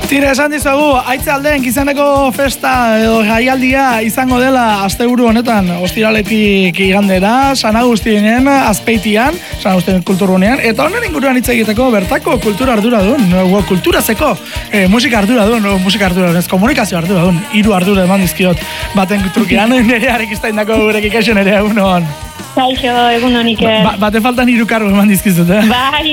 Tira, esan dizugu, Aitzaldeen Gizeneko festa edo jaialdia izango dela asteburu honetan, ostiraletik igandera, San Agustinen Azpeitian, San Agustin kulturgunean, eta honen inguruan hitz egiteko bertako kultura arduradun, kulturazeko musika arduradun, ez komunikazio arduradun, 3 ardura eman dizkiot baten trukean, nire arikiztaindako gurek ikasen ere egunon. Kaixo, egun honik. Bate faltan 3 kargo eman dizkizut, Bai.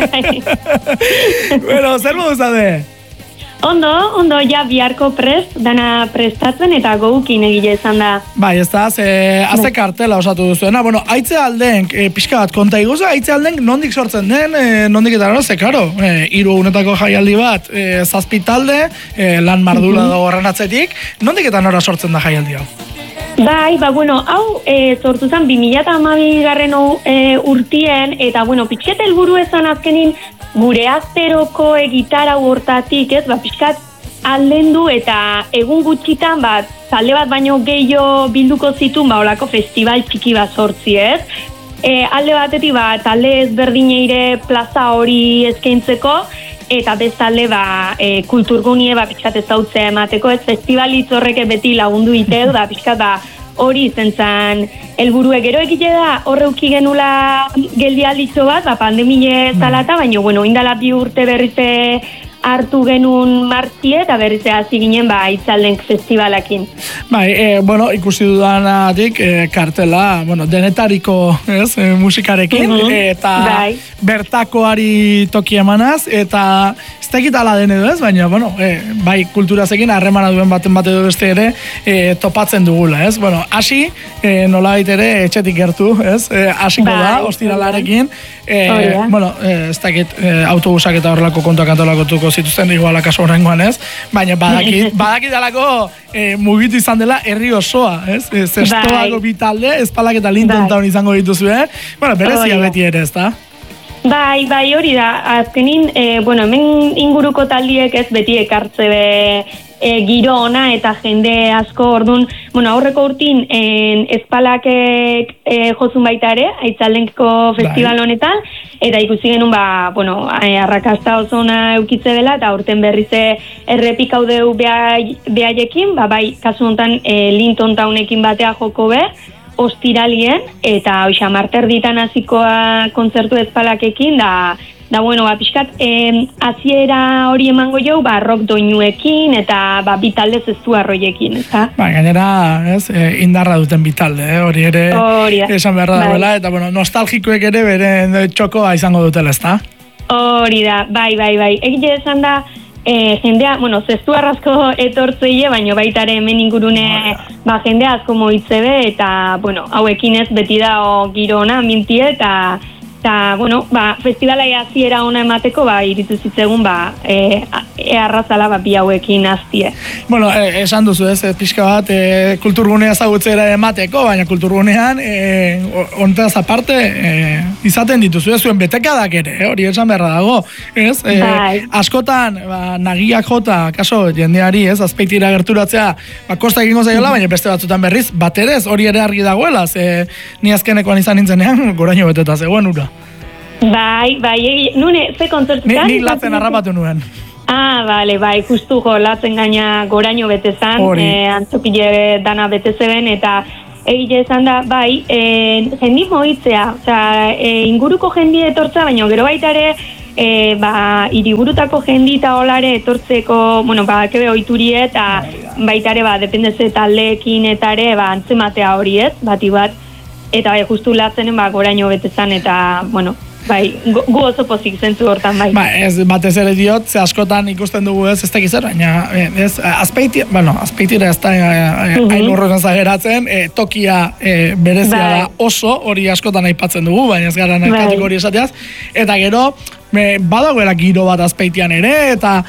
Bueno, zer modu zade? Ondo, ja biharko dana prestatzen eta goukin egile izan da. Bai, ez da, azte kartela osatu duzuena. Bueno, Aitzalden, pixka bat konta iguzu, Aitzalden nondik sortzen den, nondik eta ze, karo, 3 egunetako jaialdi bat, 7 talde, lan mardula dago horrenatzetik, nondik eta nora sortzen da jaialdi hau? Bai, hau sortu zen 2012 urtien, eta, pixket helburu ezan azkenin gure azteroko gitara hortatik, pixkat aldendu eta egun gutxitan, talde bat baino gehiago bilduko zituen, olako festival txiki bat sortzi, ez? Alde batetik, talde ezberdineire plaza hori eskaintzeko, eta bestalde, kulturgunie, pixkat ezautzea emateko, ez festivalitz horrek beti lagundu iteu, pixkat, hori izen zen helburue gero egite da horreuki genula geldialditxo bat, pandemile zalata, baina, indala 2 urte berrize hartu genuen martzie eta berrize hasi ginen Aitzalden festivalakin. Bai, ikusi dudanatik kartela, denetariko musikarekin, eta bertakoari toki emanaz, eta ez tekit ala den edo ez, baina, bai kulturazekin harremana duen baten bat edo beste ere topatzen dugula, ez? Hasi, nolabait ere etxetik gertu, ez? Hasiko da, ostiralarekin, ez tekit autobusak eta horrelako kontuak antolakotuko zituzten iguala kaso horrengoan, ez? Baina badakit dalako mugitu izan dela herri osoa, ez? Zestoako bitalde, espalak eta Linton Town izango dituzue, berezia beti ere, ez da? Bai, hori da, azkenin, hemen inguruko taldiek ez beti ekartze giro ona eta jende asko, orduan, aurreko urtin espalakek jozun baita ere, Aitzaldenko festival honetan, eta ikusi genuen, arrakasta oso ona eukitze dela, eta urten berrize errepik hau deu behaiekin, bai, kasu honetan Linton Townekin batea joko ostiralien, eta hoxa marterditan hasikoa kontzertu espalakekin, pixkat, hasiera hori emango jau, rock doinuekin, eta bitalde zestu arroiekin, ez da? Gainera, indarra duten bitalde, hori ere esan beharra dagoela, eta nostalgikoek ere bere txokoa izango dutela, ez da? Hori da, bai. Egile esan da, jendea, zestu arrazko etortzeie, baina baitare hemen ingurune jendea asko moitzebe, eta, hauekin ez beti da giro ona, mintie, eta festivala hasiera ona emateko, iritu zitzegun, arrazala bi hauekin hastie. Esan duzu ez, pixka bat, kulturgunea zagutzera emateko, baina kulturgunean, ontaz aparte, izaten dituzu, zuen betekadak ere, hori esan beharra dago, ez? Askotan, nagiak jota, kaso, jendeari, ez, Azpeitira gerturatzea, kosta egingo zaiola, baina beste batzutan berriz, baterez, hori ere argi dagoela, ni azkenekoan izan nintzenean, goraino beteta zegoen ura. Bai, nune, ze kontzertutan? Nik latzen harrapatu nuen. Bai, justuko latzen gaina goraino betezan, antzokile dana betezeben, eta egile esan da, jendi moitzea, inguruko jendi etortza, baina gero baita ere, hiriburutako jendi eta olare etortzeko, kebe oiturie, eta baita ere, dependeze taldeekin eta ere, antzematea hori ez, bati bat, eta justu latzenen, goraino betezan, eta, gu oso pozik zentzu hortan, Ez batez ere diot, ze askotan ikusten dugu ez tekizer, baina Azpeitira ez da hain urroan zageratzen, tokia berezia da oso, hori askotan aipatzen dugu, baina ez gara narkatuko hori esateaz, eta gero, badagoela giro bat Azpeitian ere, eta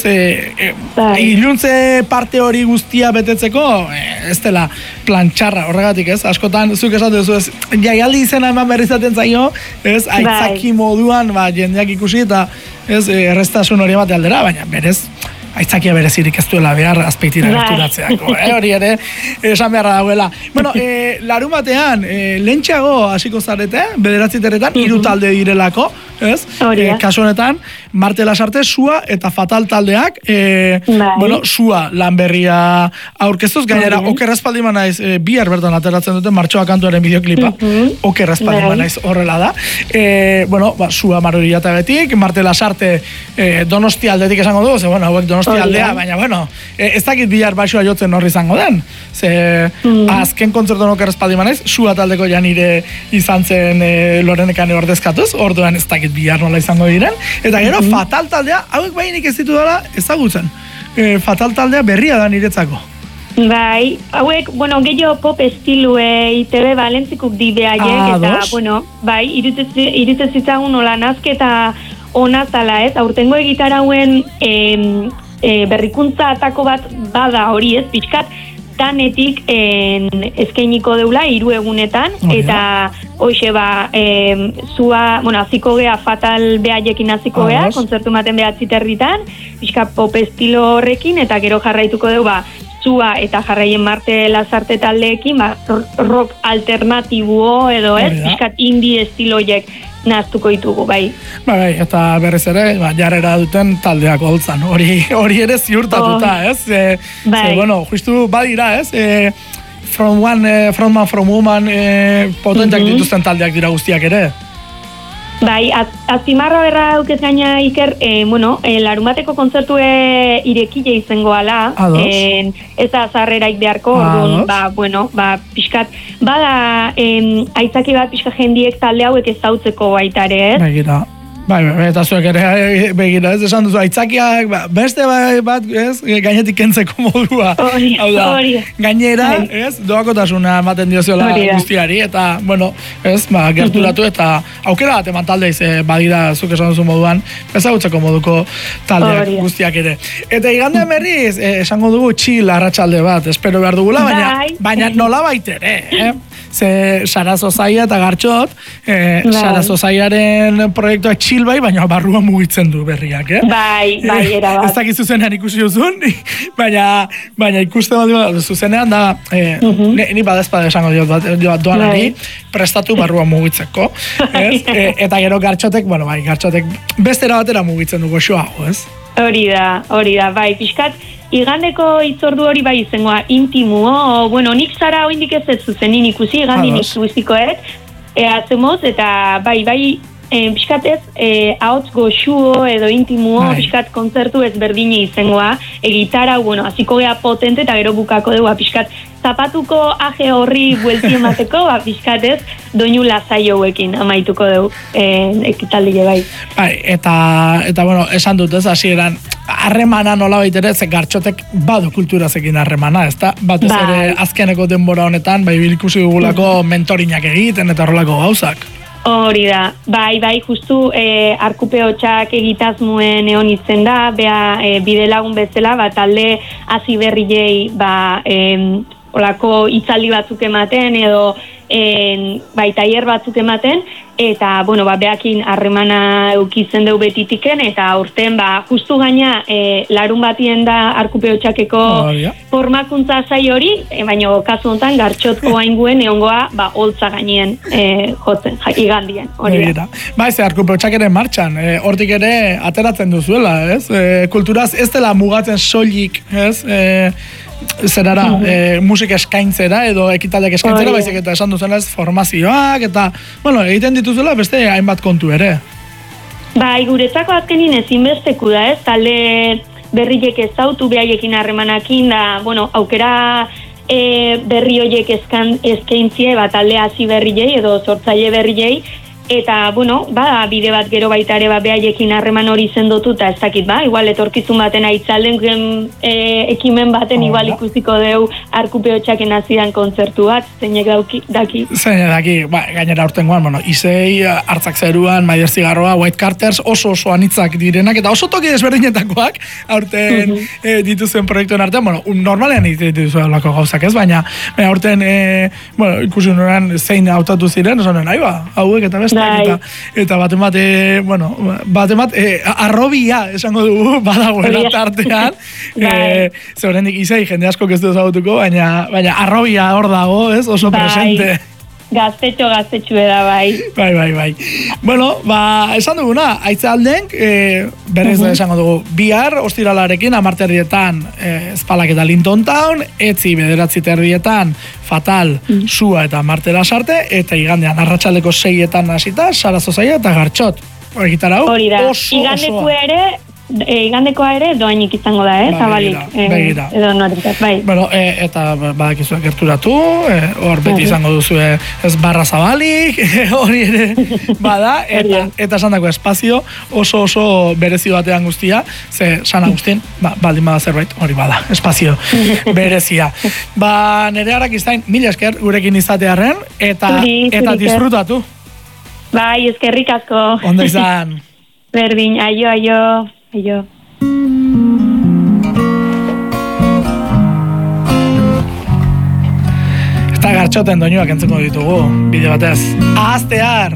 iluntze parte hori guztia betetzeko, ez dela plantxarra horregatik, ez? Askotan, zuk esatu duzu, ez, jaialdi izena eman berrizaten zaio, ez, aitzaki moduan, jendeak ikusi, eta ez, errestasun hori bat aldera, baina berez, aitzakia berezirik ez duela behar Azpeitira gerturatzeako, hori ere, esan beharra dagoela. Larun batean, lehentxeago hasiko zarete, 9 3 talde direlako, ez? Kasu honetan, Marte Lasarte, Sua eta Fatal taldeak, bueno, Sua lan berria aurkeztuz, gainera, okerrezpaldiman naiz, bihar bertan ateratzen duten Martxoa kantuaren bideoklipa, okerrezpaldiman naiz horrela da. Bueno, Sua Maruriatabetik, Marte Lasarte Donostia aldetik esango du, bueno, hauek Donostia aldea, baina, bueno, ez dakit bihar baixoa jotzen horri izango den. Azken kontzertu okerrezpaldiman naiz, Sua taldeko janire izan zen Lorenekane ordezkatuz, orduan ez dakit bihar nola izango diren. Eta gero, Fatal taldea, hauek bainik ez ditu dela ezagutzen. Fatal taldea berria da niretzako. Bai, hauek, bueno, gehiago pop estilue ITB Balentzikuk di behaiek, eta, bueno, bai, irutzen zitzagun nola nazketa ona zala, ez? Aurtengo egitar hauen berrikuntza atako bat bada hori, ez? Pixkat, danetik eskainiko deula 3 egunetan, eta hoxe Sua, bueno, aziko gea Fatal behaiekin aziko gea, kontzertu maten 9:30, pixka pop estilo horrekin, eta gero jarraituko deu, Sua eta jarraien Marte Lasarte taldeekin, rock alternatibo edo ez, pixkat indie estiloiek naztuko ditugu, bai. Bai, eta berriz ere, jarrera duten taldeak holtzan, hori ere ziurtatuta, ez? Bai. Bueno, justu badira, ez? From Man, From Woman, potentak dituzten taldeak dira guztiak ere. Bai, azpimarra berra dukez gaina Iker, bueno, larunbateko kontzertue irekile izango ala, ez da zarreraik beharko, orduan, bueno, pixkat, bada aitzaki bat pixka jendiek talde hauek ezautzeko baitare, ez? Begira. Bai, eta zuek ere begira, ez esan duzu, aitzakiak, beste bat, ez, gainetik kentzeko modua. Hori. Gainera, ez, doakotasuna ematen dioziola guztiari, eta, bueno, ez, gerturatu, eta aukera bat eman taldeiz, badira, zuk esan duzu moduan, ezagutzeko moduko taldeak guztiak ere. Eta igandean berriz, esango dugu chill arratsalde bat, espero behar dugula, baina nola baitere, Ze Sarazo Zaia eta Gartxot, Sarazo Zaiaren proiektua chill bai, baina barrua mugitzen du berriak, Bai, erabat. Ez dakit zuzenean ikusi duzun, baina ikusten bat zuzenean da, ni badezpada esango diot doanari, prestatu barrua mugitzeko, ez? Eta gero Gartxotek, bueno, bai, Gartxotek bestera batera mugitzen du goxo hau, ez? Hori da, bai, pixkat, igandeko itzordu hori bai izangoa intimuo, bueno, nik zara oindik ez zuzenin ikusi, igandin ikustikoek, azemoz, eta bai, pixkat ez, ahots goxuo edo intimuo, pixkat kontzertu ez berdine izangoa, gitara, bueno, aziko gea potente, eta gero bukako dugu, pixkat, zapatuko aje horri buelti emateko, pixkat ez, doinu lasai hauekin amaituko dugu ekitaldile bai. Bai, eta bueno, esan dut ez, hasieran harremana nola baitere, ze Gartxotek badu kulturazekin harremana, ezta? Batez ere azkeneko denbora honetan, bai bilikusi dugulako mentorinak egiten eta horrelako gauzak. Hori da, bai, justu Arkupeotxak egitazmuen egon itzen da, bide lagun bezala, talde hasi berriei, olako itzaldi batzuk ematen, edo tailer batzuk ematen, eta, bueno, beakin harremana eukitzen deu betitiken, eta aurten, justu gaina, larun batien da Arkupeotxakeko formakuntza zai hori, baina kasu honetan, Gartxotko hainguen egongoa, holtza gainien jotzen, igandien, hori da. Ze Arkupeotxak ere martxan, hortik ere ateratzen duzuela, ez? Kulturaz ez dela mugatzen soilik, ez? Zerara, musika eskaintzera edo ekitaldiak eskaintzera, baizik eta esan duzen ez formazioak, eta, bueno, egiten dituzuela beste hainbat kontu ere. Bai, guretzako azkenin ezinbesteku da, ez? Talde berriek ezautu behaiekin harremanakin, da, bueno, aukera berri horiek eskaintzie, talde hasi berriei edo sortzaile berriei, eta, bueno, bide bat gero baita ere behaiekin harreman hori zendotu, eta ez dakit, igual etorkizun baten aitzalden ekimen baten igual ikusiko deu Arkupeotxaken hazidan kontzertu bat, zeinek daki? Zeinek daki, gainera aurtengoan, bueno, Isei, Hartzak Zeruan, Maider Zigarroa, White Carters, oso anitzak direnak, eta oso toki desberdinetakoak aurten dituzuen proiektuen artean, bueno, normalean dituzuen lako gauzak ez, baina aurten, bueno, ikusi noran zein hautatu ziren, esanen, hauek eta beste, eta batemat, bueno, arrobia esango dugu, badagoela tartean, zeurendik Isei jende asko ez du ezagutuko, baina arrobia hor dago, ez, oso presente. Gaztetxo da, bai. Bai. Bueno, esan duguna, Aitzalden, berriz da esango dugu, bihar, ostiralarekin, 10:00 Ezpalak eta Linton Town, etzi 9:00 Fatal, Sua eta Martela Sarte, eta igandean arratsaldeko 6:00 hasita, Sarazo Zaia eta Gartxot. Hori oso, igandekoa ere doainik izango da, zabalik. Begira. Edo noatrikat, bai. Bueno, eta badakizu gerturatu, hor beti izango duzu ez barra zabalik, hori ere bada, eta esan dako espazio oso berezi batean guztia, ze San Agustin, baldin bada zerbait, hori bada, espazio berezia. Nere Arakistain, mila esker gurekin izatearren, eta disfrutatu. Bai, eskerrik asko. Ondo izan. Berdin, aio. Eta Gartxoten doinuak entzuko ditugu, bide batez. Ahaztear!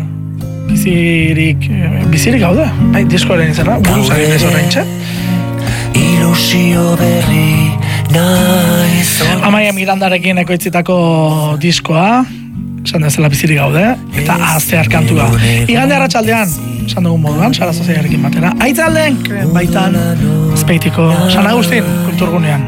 Bizirik gaude? Bai, diskoaren izan, buruz egin ez horreintxe? Ilusio berri naiz. Amaia Mirandarekin ekoitzitako diskoa, esan dezela bizirik gaude, eta ahaztear kantua. Igande arratsaldean, esan dugun moduan, Sarazo Zaiarekin batera. Aitzalden, baitan, Azpeitiko San Agustin kulturgunean.